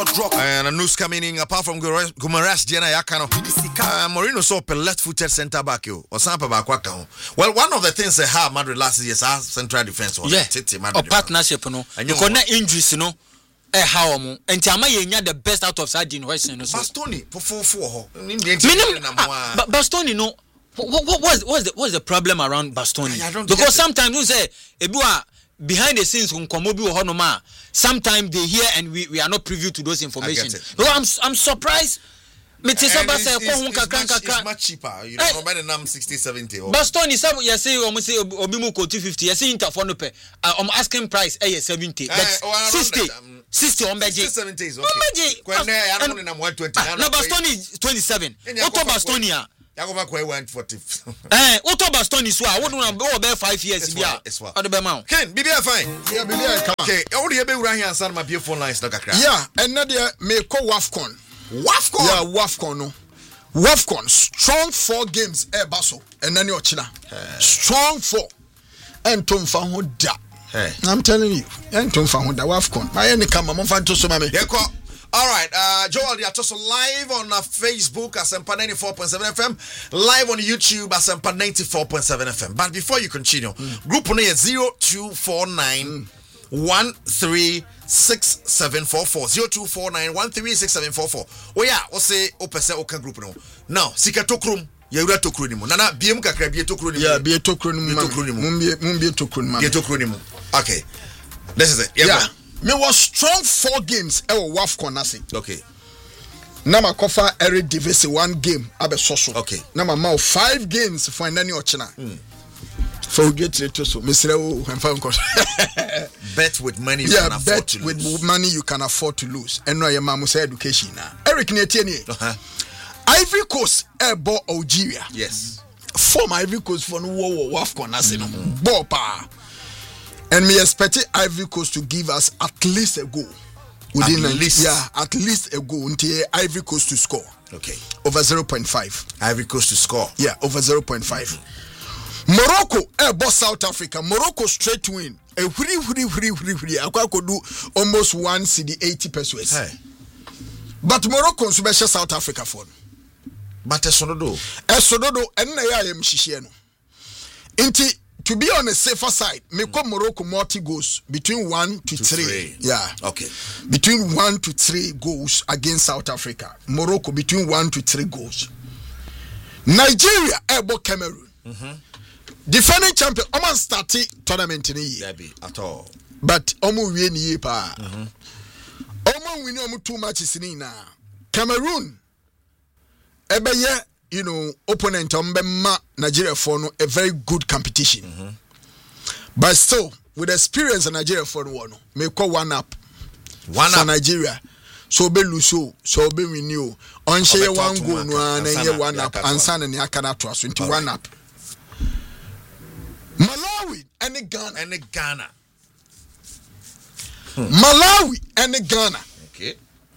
And a news coming in apart from Gumaras Diana Yakano. Moreno saw a left-footed centre back or Sampa Bakwaka. Well, one of the things they have Madrid last year is our central defense. Or partnership, no. And you connect injuries, no. How and Tama the best out of Sardine Western. Bastoni for Bastoni, no. What's the problem around Bastoni? Because sometimes you say, behind the scenes, sometimes they hear and we are not privy to those information. No, I'm surprised. It's much cheaper. You know, by the number 60, 70. Bastoni, you say, almost say, Obimuko 250. You say, Interfonope. I'm asking price, 70. That's 60 on Beji. 70 is okay. No, Bastoni 27. Auto Bastonia. Yago 140. Auto Bastoni is what? What do you about 5 years? Yeah, Ken, be fine. Yeah, be there. Okay, all the Ebe Urahi and San Mabio phone lines. Yeah, and Nadia may call WAFCON. WAFCON? Yeah, WAFCON. No. WAFCON, strong 4 games, Basso, and then your China. Strong 4. And Tom Fahuda. I'm telling you, and Tom Fahuda, WAFCON. I ain't come, I'm fan to some. All right, Joel, you're just live on Facebook at Sempa 94.7 FM, live on YouTube at Sempa 94.7 FM. But before you continue, group on here 0249 136744 0249 136744. Oh yeah, we say opese oka group no. Now, sika tokrum, ya ura tokru ni mo. Nana biem kakra bie tokru ni mo. Yeah, bie tokru ni mo. Mumbie tokru ni mo. Bie tokru ni mo. Okay. This is it. Yeah. Me was strong 4 games ewo WAFCON nase. Okay. Na ma kofa every division 1 game abe soso. Okay. Na ma 5 games for nani ochina. Forget it so. Mr. Bet with money you can afford to lose. With money you can afford to lose. And no your mama say education na. Eric Netieni. Ivory Coast ebo Algeria. Yes. Former Ivory Coast for no WAFCON nase no. Ball pa. And we expect Ivory Coast to give us at least a goal. Within at least a goal until Ivory Coast to score. Okay. Over 0.5. Ivory Coast to score. Yeah, over 0.5. Morocco, boss South Africa. Morocco straight win. I could do almost 1 CD 80 pesos. Hey. But Morocco special South Africa for. But Esododo, and I am Shishiano. Inti. To be on the safer side, make Morocco multi goals between 1 to 3. Yeah. Okay. Between 1 to 3 goals against South Africa. Morocco between 1 to 3 goals. Nigeria about Cameroon. Defending champion. Oman started tournament in a year. At all. But Oman win ye pa. Oman win omu 2 matches in now. Cameroon. Ebeye. You know, opponent Mbema Nigeria for no a very good competition. But still, with experience in Nigeria for one, may call one up for Nigeria. So be Luso, so be renew. On share 1 goal, no, and 1 up, and San and Yakana to us into 1 up. Malawi and Ghana. Malawi and Ghana. Okay.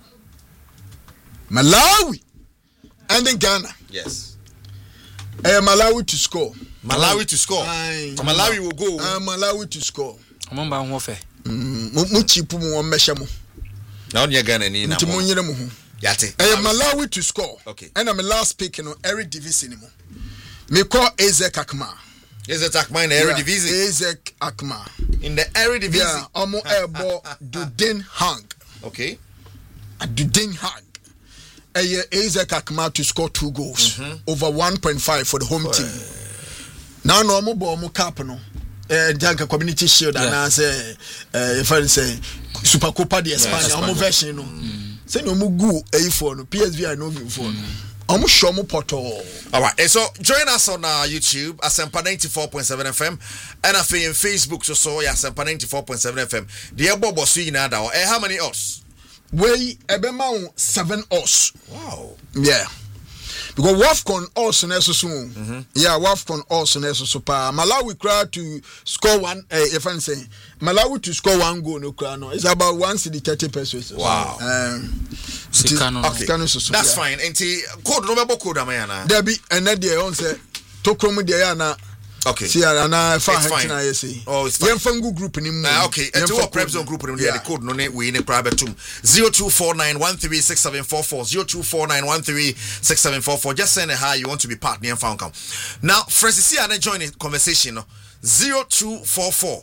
Malawi and Ghana. Yes. Malawi to score. Malawi to score. Malawi will go. Malawi to score. Amamba nwofe. Muchipu mu meshamo. Na onye Ghana ni na. Ntimunyere mu hu. Yate. Malawi to score. Okay. And I'm last pick no Eric Division mo. Me call Ezek Akma. Ezek Akma in the Eric Division. Ezek Akma. In the Eric Division. Yeah, omo airbo Duden Hang. Okay. Duden Hang. Ezek Akma to score 2 goals over 1.5 for the home team. Now no more ball more cap no. Janka Community Shield and I say if I say Super Copa de España omo version no. Say no mo go for no PSV I know you for no. Omo show mo poto. All right. So join us on YouTube at Sempa 94.7 FM and on Facebook so yeah Sempa 94.7 FM. The ebo so ina da. How many odds? We ebema 7 odds. Wow. Yeah. Because WAFCON also necessary. Yeah, WAFCON also necessary. Malawi crowd to score 1. If I'm saying Malawi to score 1 goal, no crowd. No, it's about 1 city 30 pesos. Wow. Okay. That's fine. And code no code amayana. There be and then they on say Tokromu de na Okay. See, and I fine. Oh, it's fine. Yemfangu group in him. Okay. And to our prep zone group in the code no name we in a private room 0249136744 0249136744. Just send a hi. You want to be part near found come. Now, Francis, see, and join the conversation. 0244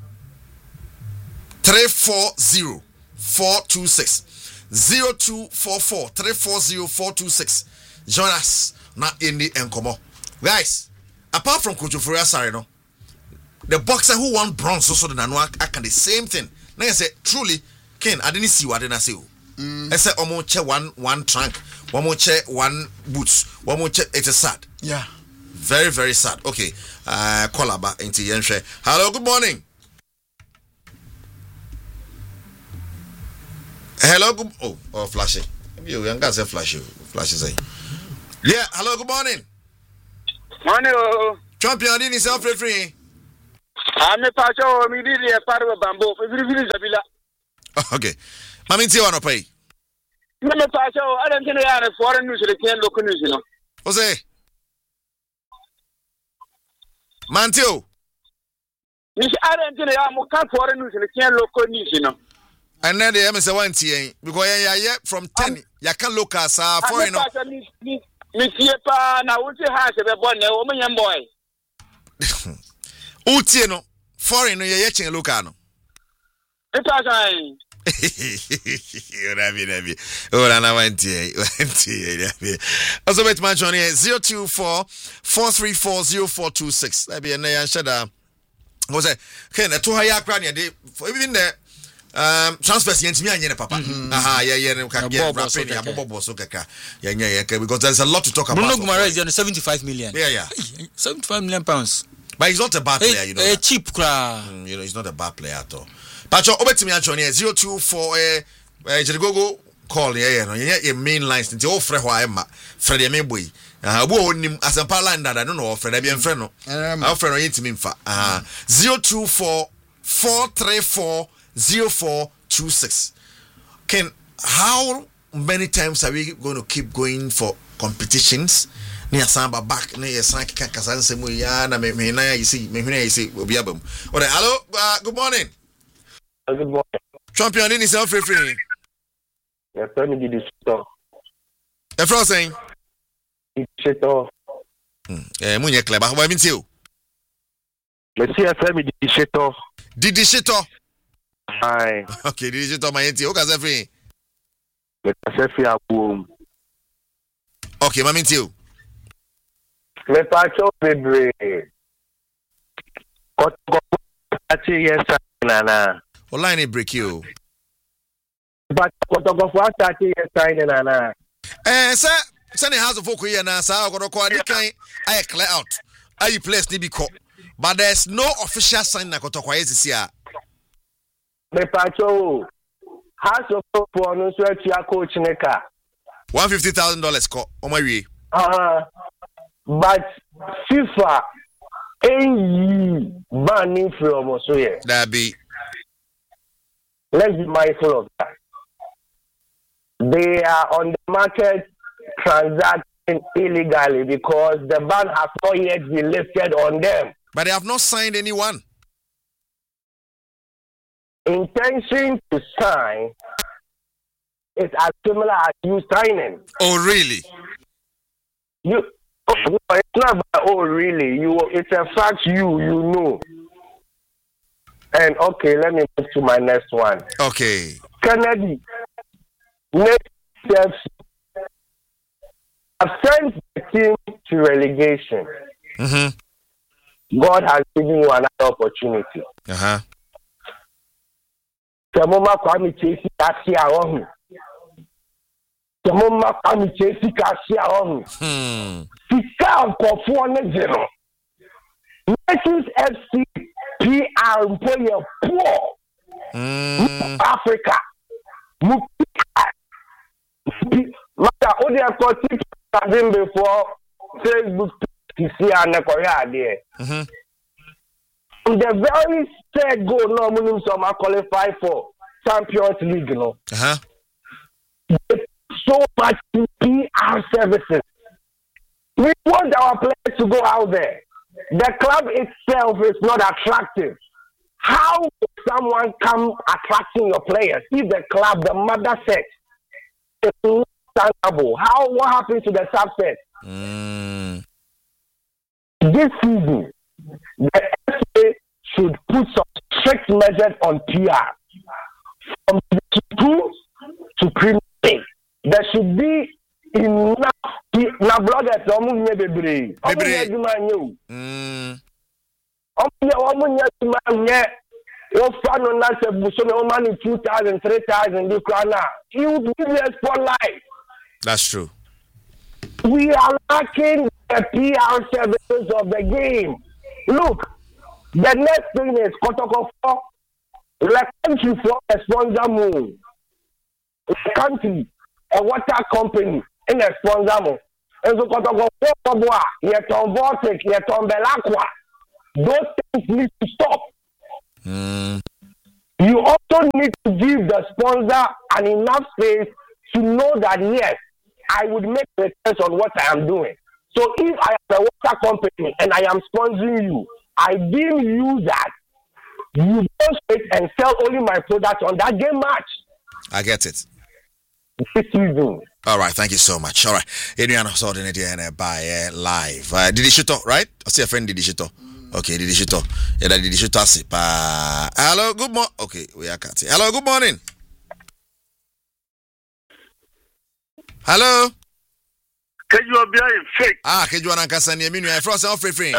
340 426 0244 340 426. Join us now in the Enkomo. Guys, apart from Kojo Furia Sarino, the boxer who won bronze also the Nanua can the same thing. Now I say truly, Ken, I didn't see what I didn't say. I said one trunk, one more chair, one boots, one more chair. It's sad. Yeah. Very, very sad. Okay. Call about into Yenshe. Hello, good morning. Hello, good flashing. You young guys say flash say. Yeah, hello, good morning. Morning. Champion in himself free. I'm a pacho, me did a part of bamboo. Okay. Mami ti wano pay. I'm a pacho, I don't think I have foreign news the can local news, you know. Jose. Mantio. Miss Adam to the Amoka foreign news the can local news, you know. And then the MS one TA because yeah from 10 ya can look as foreign. Miss Yepa na wuti has a bonne woman boy. Utieno foreign ye chen locano. It was Oh, I went also bet my Johnny 024 434 0426. That be a name shada. Was it? Ken, a 2 higher crania day for even there. Transfers yentimi papa. Aha, yeah, because there's a lot to talk about. Bruno Guimaraes is on 75 million. Yeah. 75 million pounds. But he's not a bad player, you know. Cheap cra. You know, he's not a bad player at all. Pacho, obetimi Anthony 024 Jerigogo call your main lines until all Fred Wayma, Freddie Mayboy. Wo nim asampa line that I don't know Fred be friend no. Our friend no yetimi mfa. 024 434 0426. Ken, how many times are we going to keep going for competitions? Near Samba back near Sank Kasan Semuya na me na you see obi abam. Alright, hello, good morning. Good morning. Champion in himself free. Yes, let me give this talk. The first thing. Shit off. Munye Kleba, how have you? Let's see if me di shit off. Didi shit off. Aye. Okay, didi shit off my enti. O ka say free. Let's say free abu. Okay, mami enti. Me pacho bebre. Koto ati yes nana. Online break you. But koto ati yes nana. Sir, send the house of folk here now, sir. I got to call it. I clear out. Are you place to be caught? But there's no official sign that koto kwai this year. Me pacho house of folk for no sweat ya coach neka. $150,000 call on my way. But FIFA banning from us here. That be. Let's be mindful of that. They are on the market transacting illegally because the ban has not yet been lifted on them. But they have not signed anyone. Intention to sign is as similar as you signing. Oh, really? It's not about, oh, really. It's a fact you know. And okay, let me move to my next one. Okay. Kennedy. Next steps. I've sent the team to relegation. Mm-hmm. God has given you another opportunity. Uh-huh. Sika nkofo ne zero. Nations FC PR employer poor. Africa. Mata odi akoti kadin before Facebook to see an Korea there. The very third goal no minimum some qualify for Champions League no. So much PR services. We want our players to go out there. the club itself is not attractive. How will someone come attracting your players if the club, the mother set, is not understandable? What happens to the subset? This season, the FA should put some strict measures on PR. From Division 2 to Premier League, there should be enough. Now, bloggers, That's true. We are lacking the PR services of the game. Look, the next thing is Kotoko 4. The country for a sponsor move. The country, a water company, in a sponsor move. And so Kotoko 4, Yeton Vortex, Yeton Belacqua. Those things need to stop. You also need to give the sponsor an enough space to know that, yes, I would make returns on what I am doing. So if I am a water company and I am sponsoring you, I deem you that you go straight and sell only my products on that game match. I get it. This season. All right, thank you so much. All right, Adriano saw the idea and by live. Did he shoot right? I see a friend did he shoot. Okay, did he shoot? Yeah, did he shoot? Hello, good morning. Okay, we are cutting. Hello, good morning. Hello. Can you be fake? Can you answer me? I froze off free.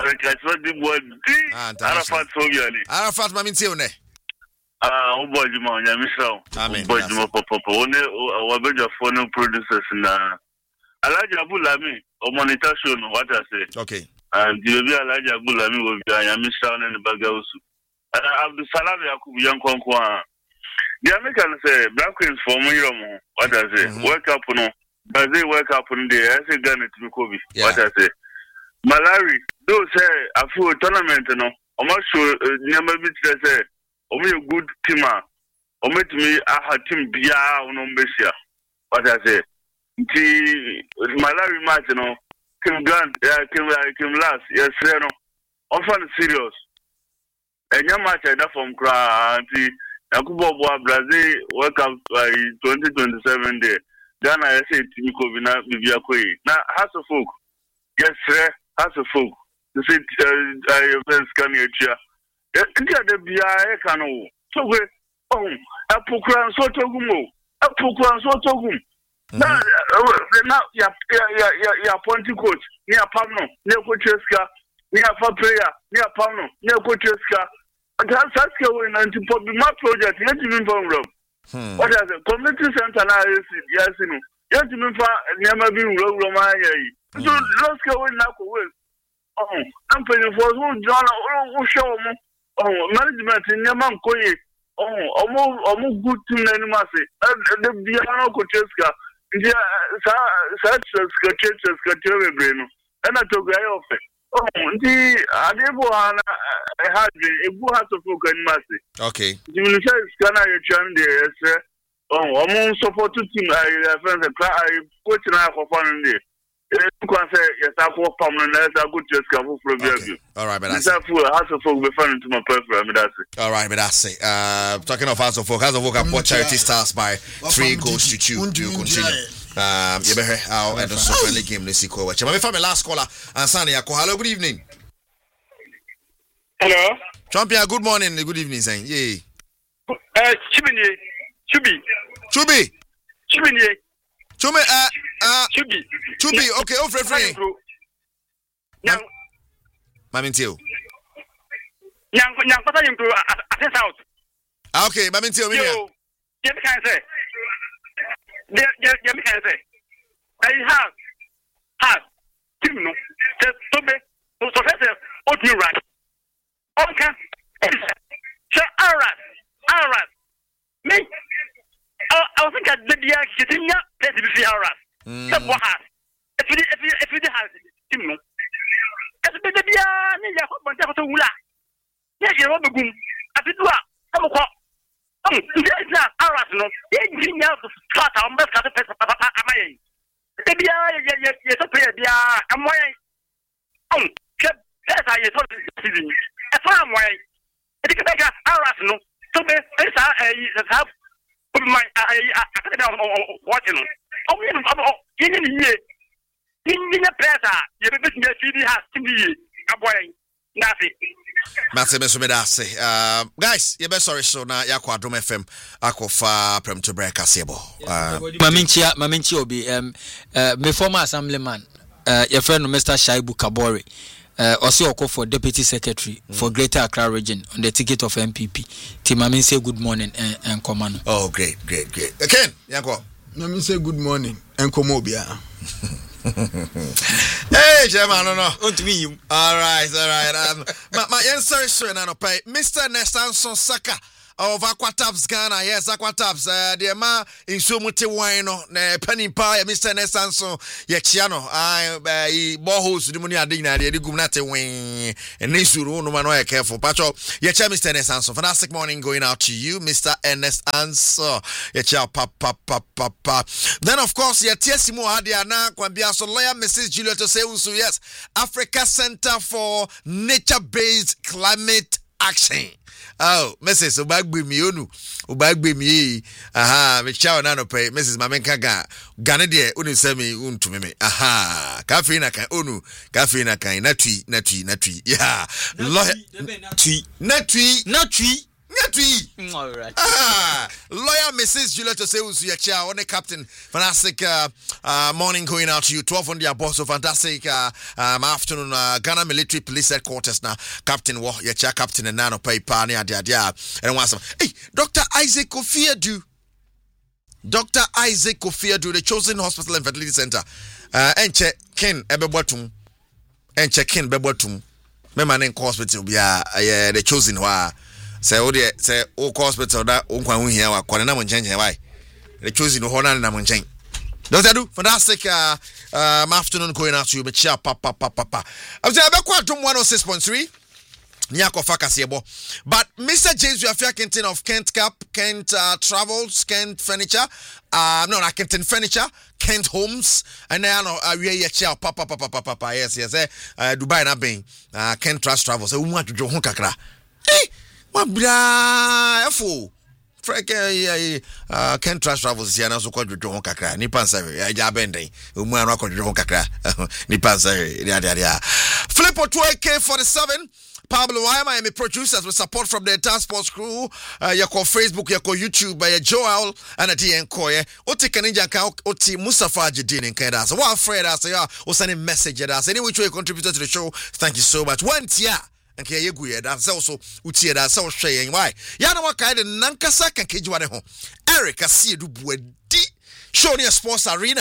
Arafat, mami tione. Ubojuma, Yamisha. Amen. Ubojuma, Papa, only Wabeja phone producers na. Alaja Bulami, or monitor show, what I say. Okay. And the Alaja Bulami will be Yamisha and the Bagausu. Abdul Salam Yakub Young Conqua. The Americans say, Black Queens for me, what I say. Work up on. As they work up on the I say Ghana to Kobe. What I say. Malari, those say a full tournament, no. I'm not sure never bit say, only a good team. Or met me a team Bia on Umbesia. What I say. The Malari match, no. Kim Grant, Kim last, yes, no. Often serious. And your match I got from Kra, Nakubo Brazil World Cup by 2027 day. Ghana I say Timiko Vina Bibiakoi. Now House of Folk. Yes, sir, House of Folk. You say I scan your chair. India the Bia Cano. So we a Pukran so togumo. A Pukran so togum. Now ya pointing coach near Pamno, near Cocheska, near Fapreya, near Pamno, near Cocheska. And that's going to put my project, yet you from Rome. What is it? Community center now is yes, you know. Yet you never been Roma. So let's go in now. I'm paying for who John or show management in Yaman Koye. Almost good to Nanimasi. The Biano Cocheska, such as Scotch Brain. And I took I off it. The Adeboana had a good house of folk and massy. Okay. The minister is Ghana, your sir. I'm support to team. I friends a coach and I for fun day. You can say, yes, I for permanent as I could just come from you. All right, but that's a house of folk be fun to my preference. That's it. All right, but that's it. Talking of House of Folk, I bought Charity Stars by 3 goals to 2. You continue. You better how and also friendly game this equal watch. My family last caller and Sunny Yako. Hello, good evening. Hello. Champion, good morning, good evening, saying yay. Chubi. Okay, oh free. Mamintio. Yang kota improve at south. Okay, Mamintio. You can say. They can say. I have team no. So be so say what you right. Okay. So alright. Me. I think that the getting up let it be alright. So what has if it has team no. It's be the bia ni ya ko bonta to wula. Ya je wo begum. Abi do a ko it's not alright no. You have to start on best cut pesa papa amaye. The bia you so pay bia am why That's how you told me. As far as why, I think I got no. So this have my watching. Oh, in the press, you be business CD has to be a boy. Nothing. Guys, you best sorry so now Yakwa Adom FM Akofa Prem to break Asebo. Maminchi Obi my former assemblyman your friend Mr. Shaibu Kabore also call for deputy secretary for Greater Accra region on the ticket of MPP. Timamin say good morning and command. Oh great. Again, Yakwa. Mamin say good morning and Komobia. Hey, Gemma, no. All right. My answer is no pay. Mr. Nesanson Saka of Aquatabs Ghana. Yes, Aquatabs. The ma in Sumuti Wino, Penny Pie, Mr. Nesanson, Yachiano. I bohos the money I did not the Gumnate wing and Nisuru no man careful. Pacho, Yacha, Mr. Nesanson. Fantastic morning going out to you, Mr. Ernest Answer. Yacha, papa. Then, of course, Yatiasimo Hadiana, Kwambia Solaya, Mrs. Juliet Seusu, yes, Africa Center for Nature-Based Climate Action. Oh, Mrs. Ubagbi mi, aha, me chow na no pay, Mrs. Mamenka Ganade, unu semi untumeme, aha, kafina kan unu, kafina kan natui, yeah, natui. All right. Lawyer Mrs. Juliet Seusu Yacha, on the captain. Fantastic morning going out to you. 12 on the boss. So fantastic afternoon. Ghana Military Police Headquarters now. Captain Yacha, Captain and Nano Pay Pani Adia. And one some. Hey, Dr. Isaac Kofiadu. Dr. Isaac Kofiadu, the Chosen Hospital and Fertility Center. Enche Ken Ebebotum. Enche Ken Bebotum. Memanen hospital be the Chosen wa. Say hospital that unkwa here wa kwana na monchen why the choosing no hona na monchen don't do fantastic afternoon going out to you mecha papa I'm saying abekwa dom 106.3 Nyako Fakasiebo. But Mr. James Wiafia Kenton of Kent Cap, Kent Travels, Kent Furniture, not Kenton Furniture, Kent Homes, and then we are papa, yes, Dubai na ben, Kent Trust Travels, we want to go home kakra. What bra, fo. Kent Trust Travels here now so called John Kakra, Nipan Sari, Jabende, Umana John Kakra, Nipan Sari, Flippo 2AK47. Pablo Wyma and the producers with support from the entire sports crew. You call Facebook, you call YouTube, by Joel and a DN Koye. Oti Kaninja Ka Oti Mustafa Jidin in Canada. So what afraid I say, or send a message at us. Any which way you contributed to the show, thank you so much. One tia and Kayaguya, that's also Utia, that's so saying why. Yana Wakai and Nankasa can Kijuane home. Eric, I see you do di show near sports arena.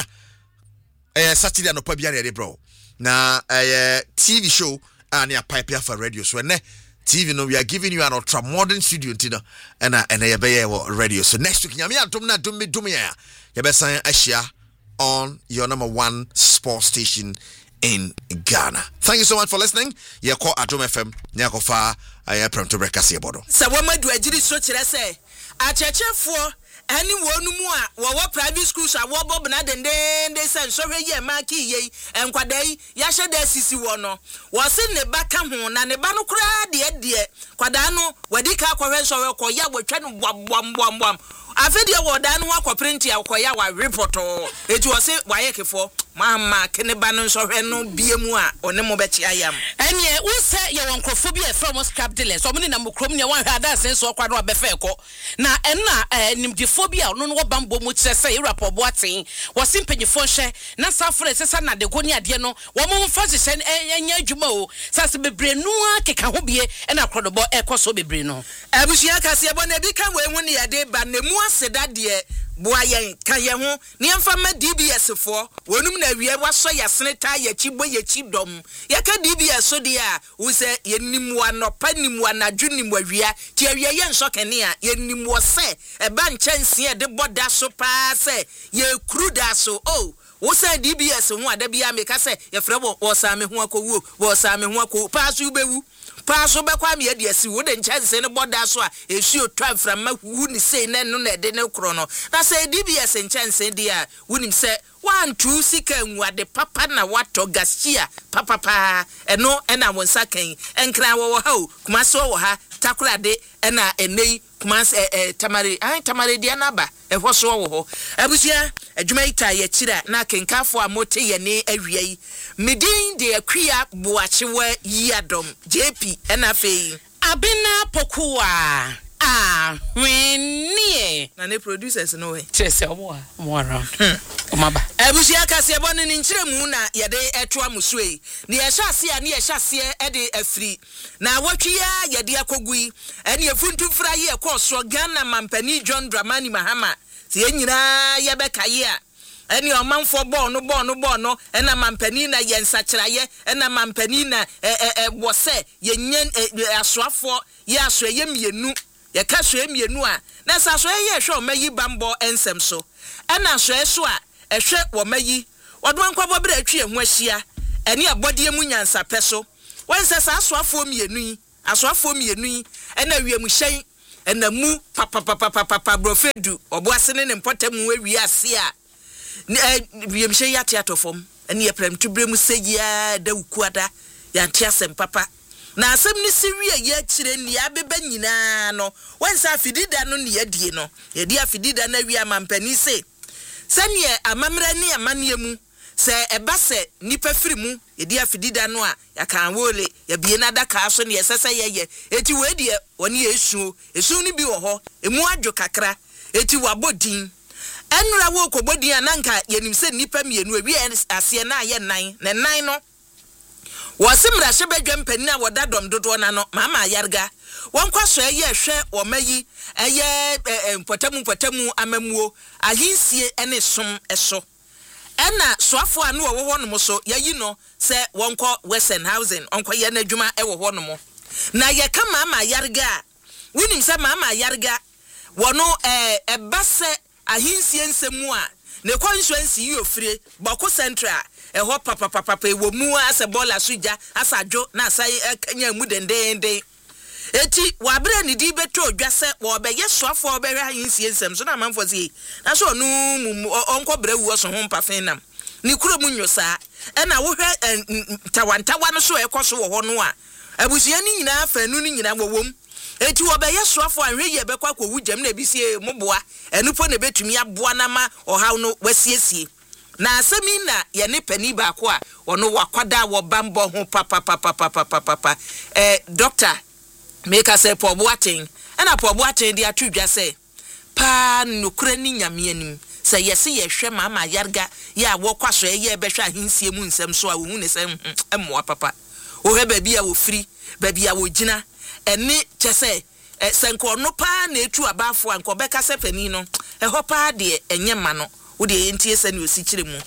Saturday no Pabiani, bro. Now, a TV show. And your pipe here for radio. So ne TV no, we are giving you an ultra modern studio tina and radio. So next week, yami atumna dumi ya. Yabesan Asia on your number one sports station in Ghana. Thank you so much for listening. You call Adom FM. You call far. I am to break us here, Bodo. So what my do I did so say? I check for. Any one more, what private schools are what Bob and then they send so ye marky ye and quaday Yasha de Sisi Wono was in the back home and the Bano cry, dear Quadano, where the car or Koya were trying wam. I fed your word and walk print your Koya report. It was it why for Mamma Kennebanon or no BMua or no bet I am. And ye will say your oncophobia from us capitalists, so many number crummy one had that sense or quite befeko. Now and nimdiphobia, no what bamboo would say rapport boating was simply for share, not suffer as a son at the Gonia Diano, one more fuzzy and Jumo, Sassy Brenua, Kekahobie, and a credible echo so be Breno. Abushiaka see when they become when they are dead, but the more said that dear. Boyen kayeho ni amfama DBS for wonum na wie waso ya seneta ya chibo ya chidom ya ka DBS so dia wo se yenim anopa nim anadwu nim awia ti awia ye nso kene a yenim wo se e ba nchanse e de boda so pa se ye kruda so oh wo se DBS ho ada bia me ka se ye frebo wo sa me ho akowu wo sa me ho akowu pa so bewu pa so be kwa me de asi wo de nchase ne boda so a esuo twa from ma hu ni sei na no na de ne kro no na say DBS nchase de a wunim se 1-2 sika nwade papa na wato gasia papa eno ena wonsa kan enkra wo ha o kuma so wo ha takura de ena enei kuma tamare dia na ba ehwo so wo ho abusia adwuma ita ye kira na kenkafo amote ye ne awiai medin de akua boachewa yiadom JP ena fei abena pokuwa when na ne producers no we chese omo around omaba abusia kase bonu ni nkyeremu na ye de eto amusue ne ye hyase a ne ye hyase e de afri na watwia ye de akogui ene efuntumfra ye ekɔso Ghana mampani John Dramani Mahama se ye nyina ye bekaye a ene omanfo bɔno ena mampani na ye nsakyeraye ena mampani na wose ye nyen asoafo ye aso ye mienu ye ka so emienu a na sa so ye hwe o mayi bambo ensem so ena so eso a ehwe wo mayi odo ankwabo bra atwi ehu ahia ene abodie mu nyansa peso wense sa asoafo mienu yi ena wiem hyen ena mu papa brofedu oboase ne mpotamu awie ase a wiem hyen yate atofom ene ye premtu bremu segia da ukuada ya ntiasem papa na asem ni siwie ye kire ni abeba nyina no wensa afidida no ne yadie no yedi afidida na wi amampani se sane amamra ne amanemu se ebase nipa firimu yedi afidida no a yakan wole ya bie na daka so ne yesese ye eti wedie woni esu ni bi wo ho emu adwo kakra eti wabodin enra wo kobodin ananka yenim se nipa mienu awie ase na aye nan no wasimra shebedwa mpanina wodadom dodo na no mama yarga wonkwaso eye hwe omayi eye potamu amamuo ahinsie ene som eso ena soafo anu wo ho no so yayi no se wonko Western Housing onko ye na adwuma e wo ho no na ye ka mama yarga winim se mama yarga wono ebase ahinsie nsemu a ne constituency yi ofire bako central eho papa ewo mu ase bola suja asadwo na asai kanya mu dendende eti wabre ni di beto odwase wo be yesoafo obehwe ahinsie nsem so na manfo sie na so onu onko brewu so ho mpafen nam ni kuro mu nyosa na wo hwe tawantawa no so ekoso wo ho no a abusia ni nyina afanu ni nyina wowom eti wo be yesoafo anhwe ye bekwa ko wujam na bisie moboa enupo na betumi aboa na ma ohaw no wasiesie na asemi na ye ne pani ba ko a ono wakwada wo bambo ho papa doctor make us say pobuaten na pobuaten dia tudwa say pa nokura ni nyame anim say yesi ye hwe mama yarga ya wo kwaso ye behwe ahinsie mu nsem so a wo hu ne say emmoa papa wo he ba bia wo firi ba bia wo gina eni chese senko no pa na etu abafo anko beka se pani no eho pa de enyema no wo de entie se ne osi kire mu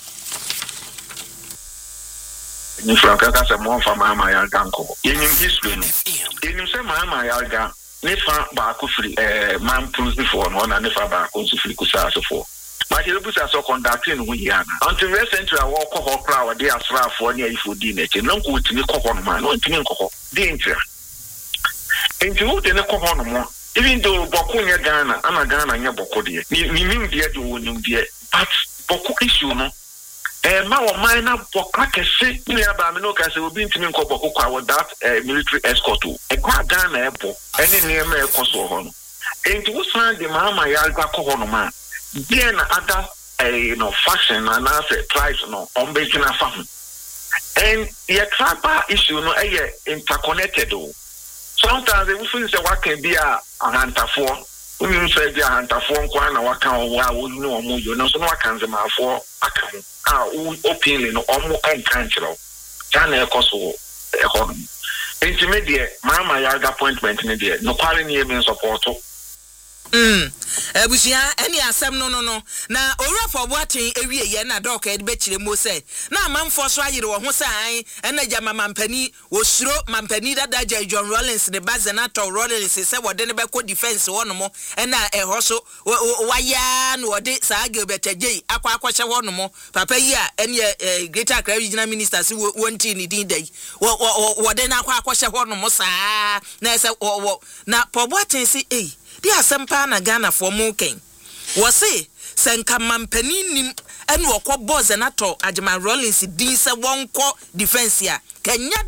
ni franka ka se mo fa mama ya ganko yenim history no yenim se mama ya ga ne fa ba ko firi man proof before no na ne fa ba ko firi ku sa so for ma je bu sa so conducting no ya na until recently I walk ho crowd dey asrafo ne ifo di na che no ko timi kokko no ma no timi kokko di entra enti wo de ne kokko no mo even though boko nya Ghana ama Ghana nya boko de ni nim de de wonum de but boko issue no ma wo man na boko kese ni aba me no ka se obi ntimi nko boko kwa with that military escort e kwa Ghana e bo ene ne ma e koso ho no enti wo san de mama ya gba ko no ma bien na other faction and as tribes no on being a farm and your tribal issue no interconnected. Sometimes we feel say what can be a hunter for when you say be a hunter for and what can no more you know so what can them for openly no almost uncountable channel cost economy. Intermediate mama yaga appointment in there no quality name support. Ebusia any asem no na owura for boaten ewie ye na dok e be kire mo say na amanfo so ayire wo ho sai na jama mampani osuro mampani dada John Rollins the Bazenator Rollins say wode ne be ko defense wono mo na eho so waya na wode sa Gilbert Ajay akwakwache wono mo papa yi a ene Greater Accra Regional Minister si wonti ni din dai wode na akwakwache wono mo saa na say na poboaten si di asempa na Ghana for mo ken wo se senka mampani nim ene wokọ Bazenator Ajay Rollins din se wonko defense ya kenya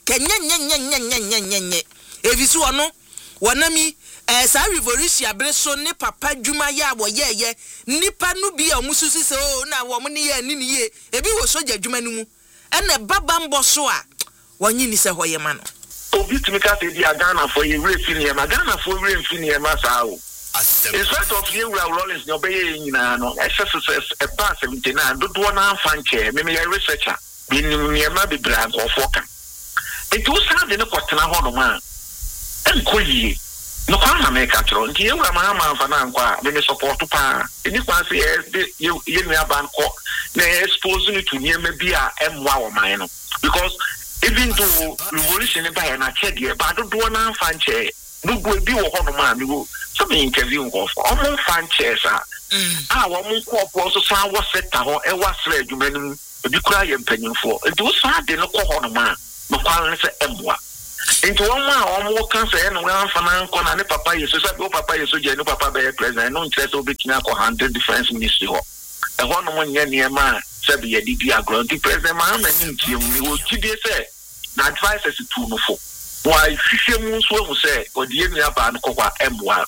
evisu ono wonami sa revolution abreso ne papa dwuma ya wo ye nipa no bi a omususu se o na wo mo ne ye ni ye ebi wo soja dwuma no mu ene baba mboso a wonyi ni se hoye ma no obi tumi ka se di Ghana for ye refini e ma Ghana for refini e ma sa o instead of you Rollins no be nyina no SSS e pass 79 dodo na fanche me researcher bi ni ma be brand of worker it was hard in a quarter ho no ma en koyi no kwa na me ka tro nti ewura ma fa na nkwa me support pa eni kwa se ye ni aban ko na expose ni to niam bia emwa wo man no because even though revolution by na check here but do na fanche no go bi wo ho no ma me go so me interview go for omo fanche sa wo mo ko po so sa wo seta ho e wa sra adwuma bi kura ye mpanyimfo nti wo sa de no ko ho no ma no kwa ne se emwa nti wo ma omo kan se no wan fa na nko na ne papa yeso sa bi papa yeso je no papa be president no ntre so be tina ko handle defense ministry ho e ho no mo nya ne ma se be ye di agro nti president ma na ni nti mu wo gidie se na advisors tu no fo why fifie mu so wo se odie ni aba no ko kwa emwa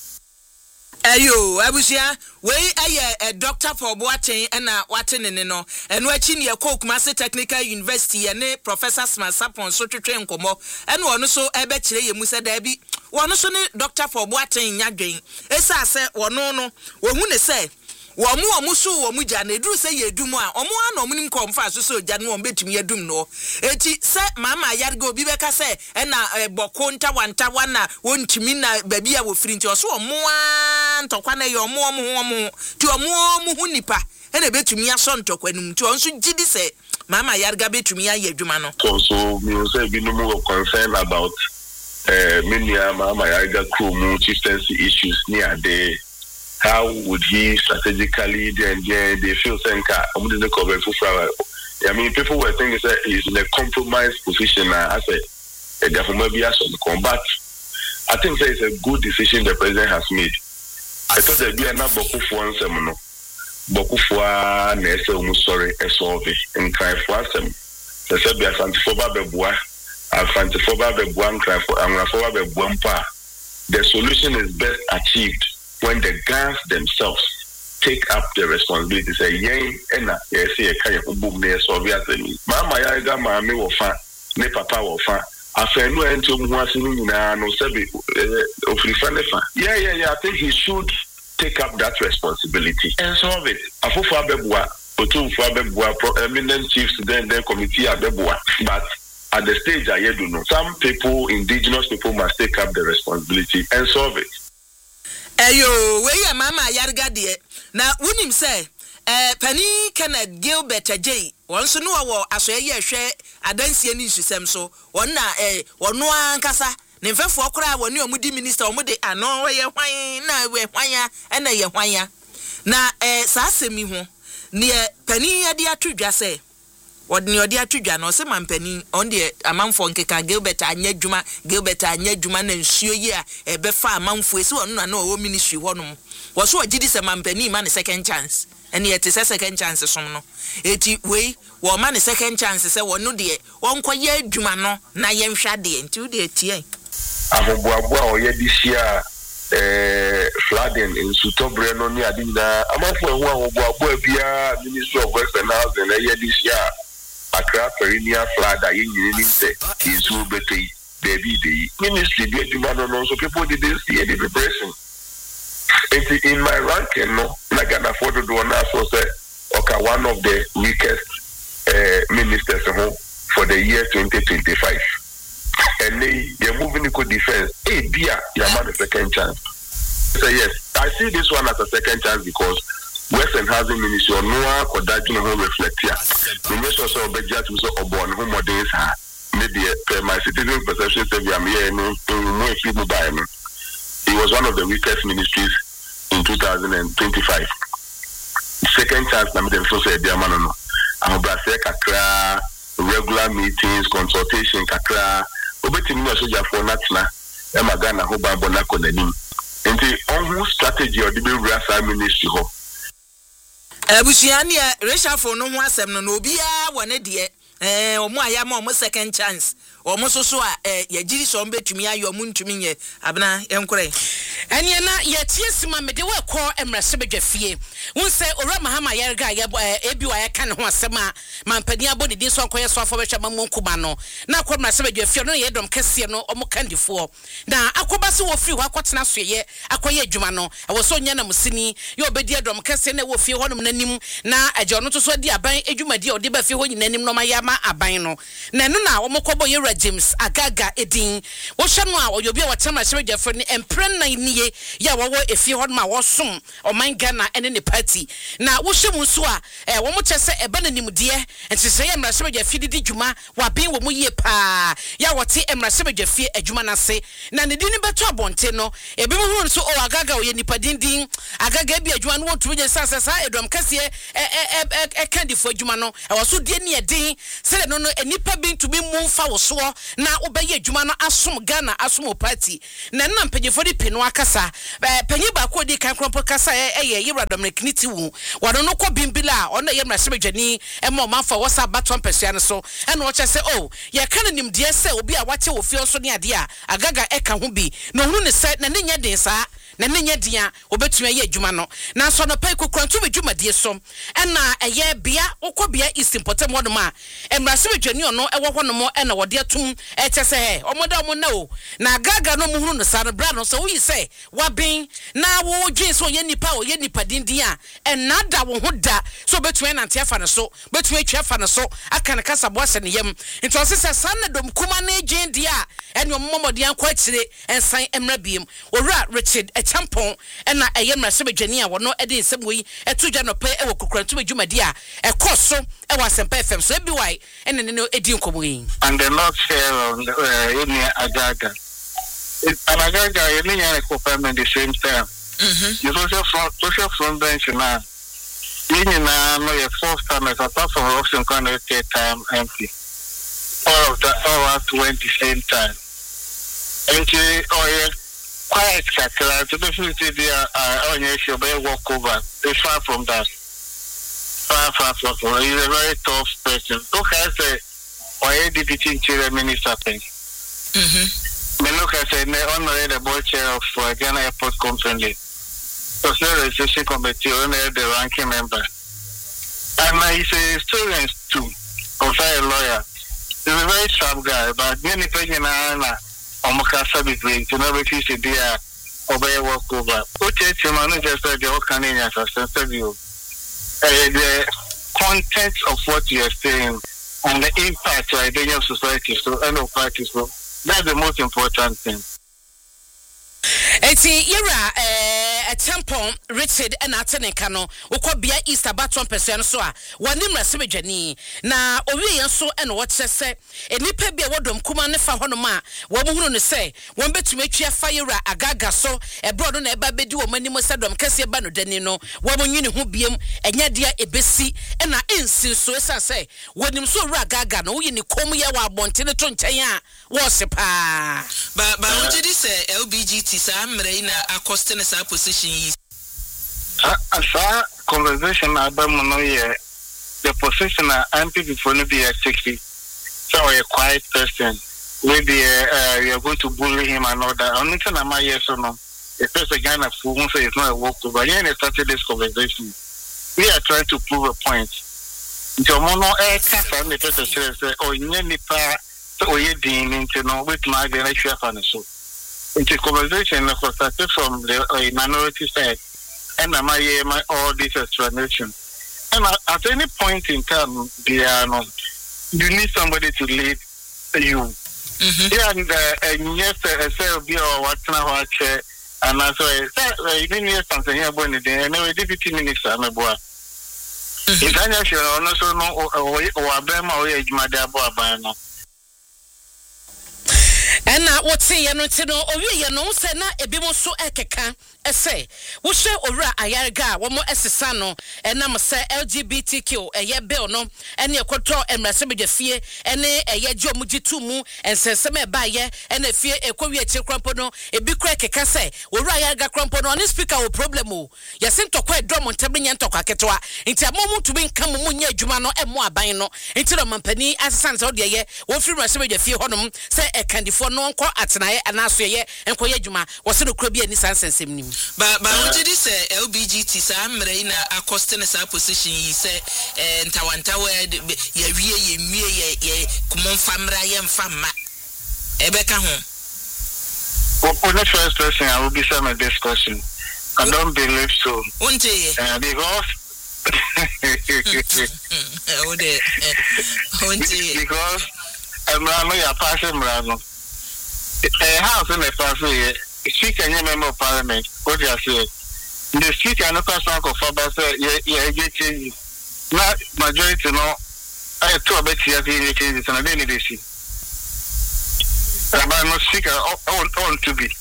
Ayo abusia we aye doctor for boaten na watene ne no eno achi ne Kumasi Technical University ne Professor Smasapon so twetwe nkomo eno ono so ebe kire ye mu se da bi wono so ne doctor for boaten nyadwen esa se wono no wo hu ne se wo mu so wo mu ja na eduru se ye dum a omo ana omo nim komfa so ja no betumi ye dum no eti se mama yarga obi beka se na boko ntawa na wontimi na babi a wo firi nti so omo ntokwa na ye omo ti omo hu nipa ena betumi aso ntokwa num ti onso gidi se mama yarga betumi aye adwuma no so me say bi no more concern about many mama yarga crew mu chieftaincy issues near there. How would he strategically then they feel I mean, people were thinking that he's in a compromised position as a combat. I think that it's a good decision the president has made. I thought there'd be another Boku Nese Umusori Esolve and cry for them. The Serbia Santifoba Bebua, Fantifoba Bebuan cry for Angrafoba Bebuampa. The solution is best achieved when the guys themselves take up the responsibility. Say, yay, ena, yes, a kind of boom there, so we are saying, Mama Yaga, Mammy will find, ne Papa will find. I said, no, and to no, Sabi, yeah, I think he should take up that responsibility and solve it. Afufa Bebua, Otu Fabebua, eminent chiefs, then committee Abebua. But at the stage, I do know, some people, indigenous people, must take up the responsibility and solve it. Ayo, we ya mama yarga de na wunim say pani Kenneth Gilbert Ajay won so no wo asoye hwe adansie ni susem so won na wono ankasa ne mfefo okra woni omudi minister omudi ano we ye hwan na we hwanya na ye hwanya na sa asemi ho ne pani ade atodwa say wodi odi atudwa no se mampani on de amanfo nkeka Gilbert anya dwuma na nsuo yi a ebefa amanfo esi wonu na o ministry honum wo so ogidi se mampani ma ne second chance ene yete se second chance som no eti wei wo ma ne second chance se wonu de wonkoye adwuma no na ye nhwa de enti wo de tie aboboabo o ye disia flooding in Sutobre no ni adina amanfo ehu aboboabo bia Ministry of Works and Housing na ye disia Accra perennial flood that you say is who better baby the ministry be no so people didn't see any preparation. It's in my ranking, no, like I can afford to do now so say okay, one of the weakest ministers for the year 2025. And they're moving to defense. Hey, Bia, your man a second chance. So yes, I see this one as a second chance because Western Housing Ministry or Noah or that you know reflect here. The minister also be just so born who more days maybe my citizen perception say we am here no if you buy me. He was one of the weakest ministries in 2025. Second chance na me dem so say dia man no. I'm brase kakra regular meetings consultation kakra obetimi na so jafo natna e magana ho ba bona konanim. Enti on strategy or the Rasa ministry ho. Busiani Resha for no one sem no bia one de omo ayama omo second chance omo so ye jiri so mbetumi ayo muntumi ye abna enkore ene na ye tiesima mede we ko emrase bedwafie won se ora mahama yerga ye ebi wa ye kan ho asema mampani abodi din so ankoye so afo behwa mamonkuma no na ko emrase bedwafie no ye dom kase no omo kandifo na akoba se wo free ho akotena so ye akoye adwuma no e wo so nya na musini ye obedi dom kase na wo fie ho no nanim na ajo no to so di aban adwuma di odi ba fie ho nyinanim no mayama aban no na no na omokobo ye James Agaga edin wo hwe no a oyobi a watemra hwe bedwafie no empren na niye ya wo efie ho ma wo som oman Ghana ene ne party na wo hwe mu so a wo mo chese eba na nimde entise ye mrase bedwafie didi dwuma wa ben wo mu ye pa ya wote emrase bedwafie adwuma na se na ne dini beto abonte no ebi mu hu so o Agaga oye nipa dindin Agaga bi adwuma no wontu je sasa edom kase kandifo adwuma no e wo so die ne edin se no nipa bi to bi mu fa wo so na obeye adwuma no asom Ghana asom party na na mpanyefo di pino akasa panyi ba ko di kan krompo kasa ye Yewra Dominic Niti wu wano no ko bimbila ona ye mrase bedwani e mo manfa wo sa baton pesua no so e no che se o ye kan nimde se obi a wate wo fie so ne ade a Agaga e ka ho bi no hunu ne se na ne nya den sa na ne nya dia obetuma ye adwuma no na so no pai kokrantu bedwuma die so e na eye bia okobia East Important mo ma mrase bedwani ono e wo hono mo e na wode atum e che se omoda mo na o na Agaga no mo hunu no sa no bra no so wi se wabin na wo dwen so ye nipa dindin a enada wo ho da so betuen nante afa ne so betuen atwa afa ne so aka ne kasa bo ase ne yam nti o se san na dom kuma na agyen dia ene omomodi anko akire ensan emra biem owura Richard Echampon ena eye mrase bedwani a wono ede nsem wi etu dwa no pe e wo kokrantu bedwumadi a ekoso e wa Asempa FM so ebi wai ene ne no edi nkomoyi and the not fair on any Agaga and Agaga you mean you confirm at the same time you social front bench now you know your fourth time apart from option kind of time MP all of that all at went the same time and you quiet kakra to definitely there on your show by walk over it's far from that far he's a very tough person okay say why did the teacher minister thing me look at say me honorary the board chair of Ghana Airport Company so registration committee honorary the ranking member and he's a student too also a lawyer he's a very sharp guy but many people na omukasa be great to know what he said there obey walk over okay man just the Canadian assistant view the content of what you are saying and the impact to identity of society so and of parties so that's the most important thing. Eti Yewra Echampon Richard and Ateneka no ukobia East Abaton person so a wani mrase bedwani na owie yenso e no woche se enipa bia wodom kuma ne fa hono ma wo muhunu ne se won betumi atwa fa Yewra Agaga so ebrodo na eba bedi wo manimo se dom kase ba no dani no wo monwini ho biem enya dia ebesi e na ensi so esa se wonim so Yewra Agaga no wo yini kom ye wa abonte ne to nchen a wo se pa ba wojidi se LBGT sa mre na acoste sa position yi asa conversation about no ye the position MP before no be 60 so a quiet person maybe you are going to bully him and all that only thing am I yes or no the person Ghana for who say it's not a walk to but when started this conversation we are trying to prove a point Jomono can the person say oh nipa so ye din into no with my the share fan so it's a conversation that was started from the minority side and my all this explanation and at any point in time you need somebody to lead you and yes say be or what now And I say, you didn't hear something here, but anyway, deputy minister, I'm a boy. International, also no, or Abema, or Madabo, and now what's say, and it's no, or you know, Sena, a bimo so ekeka, say, what share or ayaga, one more Sano, and I'm say LGBTQ, a year bill, no, and your control and Massabia fear, and a year Jomujitumu, and says some by ye, and a fear a Korea Crampono, a big crack a casse, or Rayaga Crampono, on this speaker or problem. You seem to quite drum on Tabian to Kaketoa, into a moment to win Kamunya Jumano and more bino, into the Mampani as sons of the year, one free Massabia fear honum, say a candy for no one at tonight, and ask ye, and Koyajuma was in a Caribbean sense in him. But what did he say? LBGT Sam Reina a costiness position, he said, and Tawantawa, ye, Kumon Famra, and Fama. Ebeka home. For the first person, I will be some discussion. I don't believe so. Because I'm not passing Rano. A house in a passage. Speaker and member of parliament, what you say? The speaker and the person of Faber said, yeah, get changes. Not majority, no. I have 2 bet here changes and I didn't see. I'm not speaker on to be.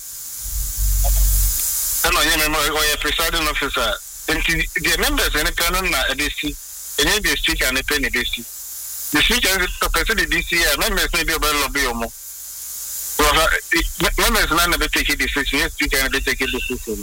I know you member or a presiding officer. And the members in the canon at DC, and then the speaker and the penny DC. The speaker is the president DC, and members may be about lobby or more. Members none of the take a decision, yes, we can take a decision.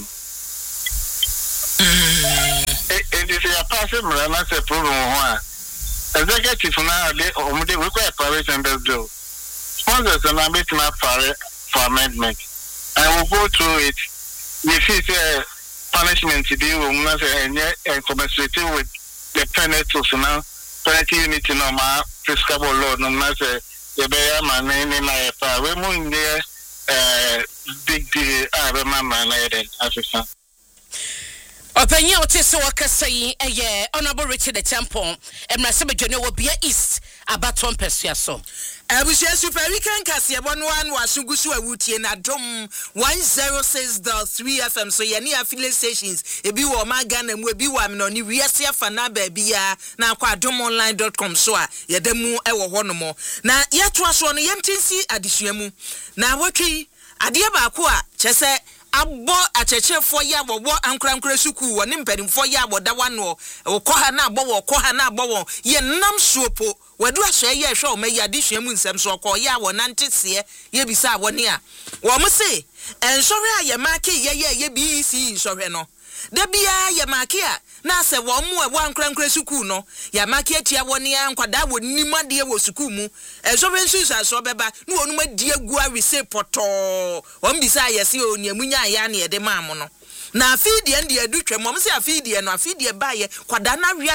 And if you are passing, that's a problem. Executive now, they require private members do. Sponsors and I'm making up for amendment. I will go through it. If it's a punishment to deal with, and commensurate with the penalties now, penalty unit in our fiscal law, no matter. The bear man in my power, we moon there, big deal. I remember Africa. Openya otese wakasai eye honorable Richard the Temple and Masebe Jone will be east about 1 persuasion. Abusia Super Weekend Cassia 11 was Sugusu Awuti and Adom 106.3 FM. So any affiliate stations, a be wa magan and we be wam on the Riasia Fana Babia now qua domonline.com. So ya demu ewa honomo. Na yet was one yemtinsi adisuemu. Na waki adiaba kwa chese. Abo acheche for ya wo ankram kresuku wo ne mpadim for ya wo da wano wo koha na abo ye nam suopo wadu ahye ye hwe o mayi adehwe mu nsem so ko ya wo nantese ye bisa wo ne a wo mo se ensori aye make ye BC nsori no da bia ye make a na se wo mu wo ankram kresuku no ya make atia wo ne ankwada wo nimade wo suku mu ensori nsusu so beba no wonu madie gu awise poto wo mbisa yesi o niamunya ya na ye de maamo no na afidi ndi adutwa mom se afidi no afidi ba ye kwada na wia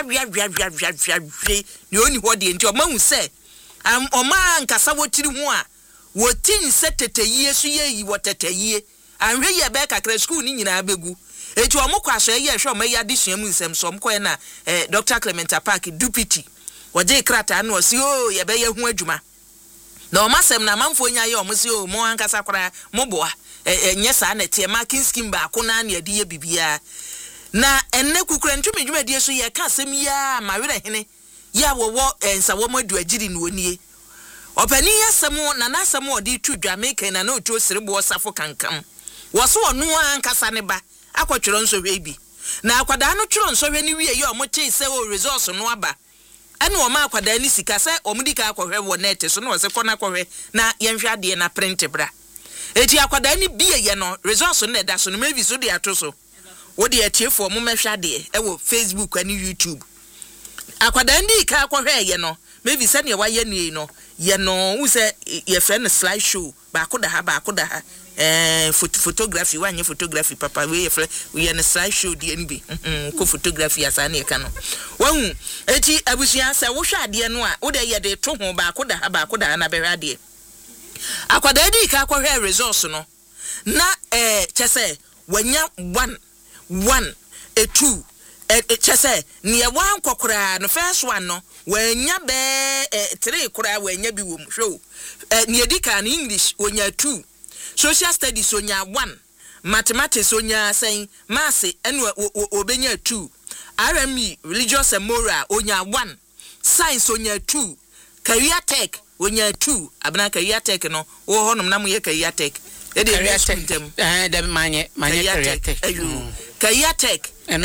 ni oni hode nti o mahu se o ma nkasa wotiri ho a wotin se teteyie so ye yi woteteyie anhwe ye be kakra school ni nyina begu eti o mokwa so ye hwe o mayi adesua mu nsem so mko na Dr. Clementa Park Dupiti waje krata na o si o ye be ye hu adwuma na o masem na manfo nya ye o mo si o mo ankasa kwara mo boa nyesa na tie marking scheme ba ko na na de ye bibia na enne kukura ntumi dwumadie so ye ka asem ya mawere hene ya wo ensa wo madu agiri no onie opani yasem na na asem odi tudwa make na na otu osirebo safo kankam wo so onu ankasa ne ba akwatwero nsohwe bi na akwada no twero nsohwe ni wie ye o mo che se o resource no aba ene o ma akwada ni sika se o mudika akwahwe wo net so na o se kona akwahwe na yenhwe ade na print bra eti akwada ni bie ye no resource no da so no maybe so de atoso wo de atiefo mo mehwa de wo Facebook ani YouTube akwada ndi ka akwahwe ye no maybe se ne wa ye ni no ye no wo se ye friend slide show ba ko da ha photography wanye photography papa we ye na slide show de nbi ko photography asa na ye ka no wahu eti abusia se wo hwa de no a wo de ye de to ho ba ko da na behwa de akwada di ka akwahwe resource no na chese wanya 1 2 chese ne wan kokora no first one no wanya be 3 kora wanya bi wo mhwe ne edika na English wonya 2 social studies wonya 1 mathematics onya saying maths enu obenya 2 RME religious and moral onya 1 science onya 2 career tech onya 2 abna career tech no wo honom na mo ye career tech e de career tech manye career tech career tech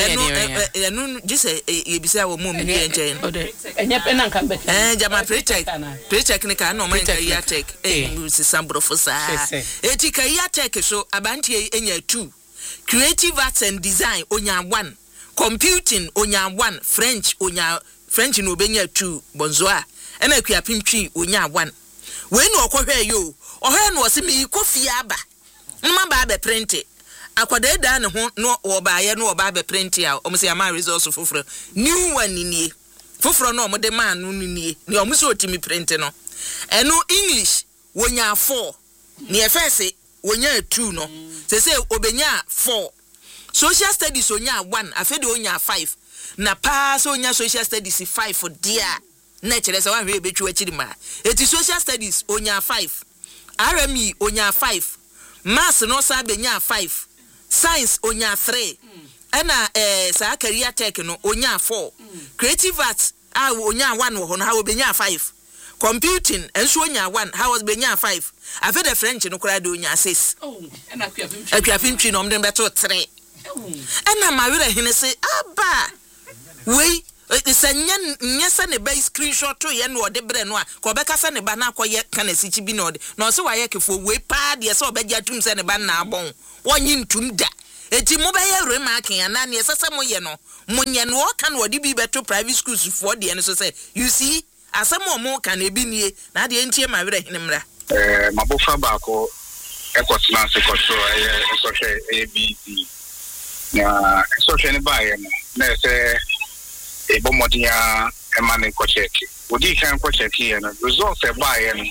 enu jise yebisa wo mom bi enchen enye pena nka be jama pre-tech ni ka no man career tech si sambro fosa eti career tech so abantie enya 2 creative arts and design onya 1 computing onya 1 French no benya 2 bonzoa ena akuapintwi onya 1 we no okohwe yo ohwe no se mi kofi aba nma ba be print akwada da ne ho no obaye no oba be print a omse ama resource foforo new one ni foforo no omde man no ni omse otimi print no eno English wonya 4 ni efese wonya 2 no se obenya 4 social studies onya 1 afede onya 5 na pass onya social studies 5 for dear na chere se wan hwe betwu akiri ma eti social studies onya 5 RME onya 5 maths no sa benya 5 science onya 3 ena sa career tech no onya 4 creative arts onya 1 wo no ha obenya 5 computing enso onya 1 how was benya 5 afede French no kura de onya 6 ena akuapintwi no mden beto 3 ena mawere hene se aba we isanyen nyesa ne ba screenshot to ye no de bre no a ko be ka se ne ba na akoye kana sichi bi no de no se wa ye kefo we pa de se obegya tum se ne ba na abon wonyi ntum da eti mo be ye remark yan na ne sese mo ye no munye no ka no de bi beto private schools for de no so say you see asamo mo ka na ebi nie na de entie ma were hinimra mabofa ba ko ekotna se control social ABC na social ne ba ye na se ebo modia emane ko check odi kan ko check ye na results e ba ye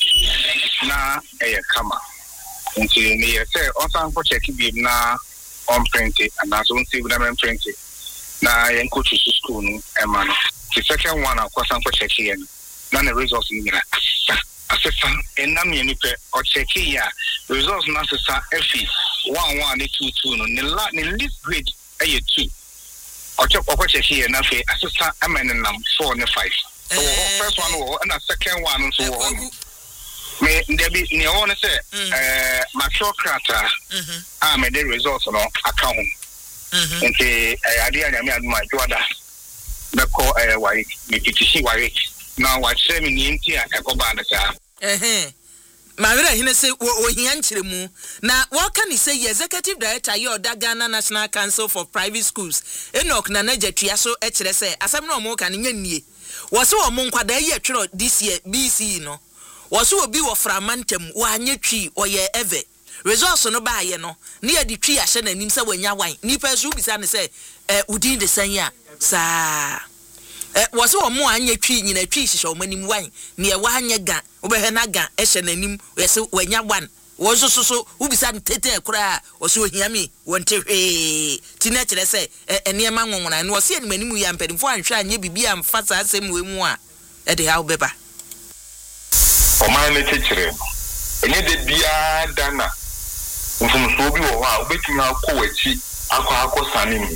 na kama nti ni ye se on san ko check bi na on print and as on see na print na ye ko to school no emane the second one ko san ko check ye na the results ni na asesa enam ye ni pe o check ya results na asesa FE 11 ni 22 no ni least grade 2 Ocho check here na fe assistant amene nam 4 and 5. So first one and the second one so me there be ne one say mature crata me the results no account. Nti ade anya me aduma joda be ko wari me titisi wari na wa chere me ni nti a ekoba na cha Mawira hine se ohia nchiremu na waka ni say executive director ye oda Ghana National Council for Private Schools Enoch na najetua so ekire se asem na omo ka ne nyanie wo se omo nkwada ye twero this year BC no wo se obi wo framantem wo anyetwi oye eve results no ba ye no ne ye ditwi ahye na nim se wanya wan nipa so bisa ne se udin de sanya sa was o mo anya twi nyina twi hihye o manim wan ne e wa anya ga obehwe na ga ehye nanim wese wanya wan wo so ubisa tete kura o so ohia mi wonte hwe ti na kire se ene ma nwonwona ne o se anim anim ya mpadimfo anhwe anya bibi amfa sa asem we mu a e de ha obeba o ma ne kire enye de bia dana mfumso bi wo ha obetumi akọ wachi akọ sanim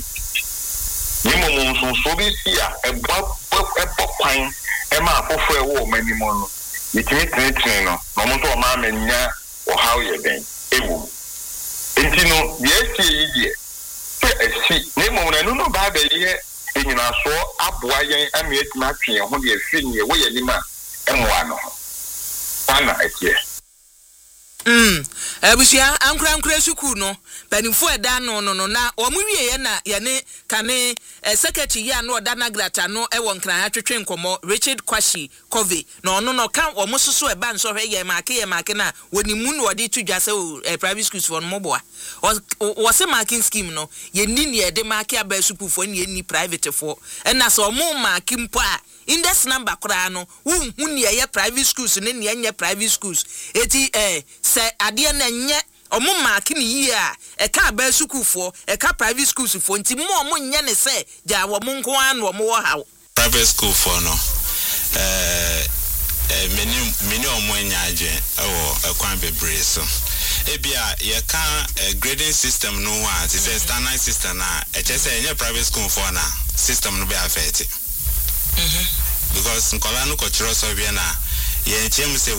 Nimo so bi sia ebo kwan e ma afofo e wo manimo no yitimi tene no no mo so ma manya o how ye den ewu enti no ye sie yidie se esi nimo na no ba ba ye enyina so aboa yen ame etima twen ho de afi ne wo ye nima emwa no sana etie Abusia ankra suku no panimfo eda no na omuwie ye na ye ne kane secretary ya no oda na grata no e won kran atwetwe nkomo Richard Kwashi Covey no no kan omususu eba nso hwe ye maake na wonimu no odi tudwa se private schools for no boa was marking scheme no ye ni ne de maake aba suku for ne ni private for na so omu maake mpo a index number kra no hu ne ye private schools ne nye private schools eti se ade na nye omo maake ni yi a e ka ba school for e ka private schools for nti mo nye ne se ja wo mo nko an wo mo ha private school for no meni omo nyaje e wo ekwan bebre so ebia ye can grading system no one it is standard system na say any private school for na system no be affected because nkola no ko chiro so bia na ye chem say